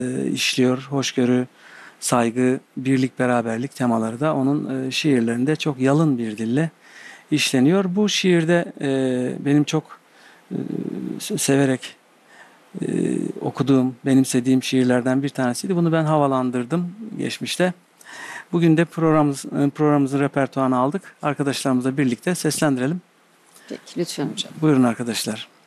işliyor. Hoşgörü, saygı, birlik, beraberlik temaları da onun şiirlerinde çok yalın bir dille işleniyor. Bu şiirde benim çok severek okuduğum, benimsediğim şiirlerden bir tanesiydi. Bunu ben havalandırdım geçmişte. Bugün de programımızın repertuarını aldık. Arkadaşlarımızla birlikte seslendirelim. Peki lütfen hocam. Buyurun arkadaşlar.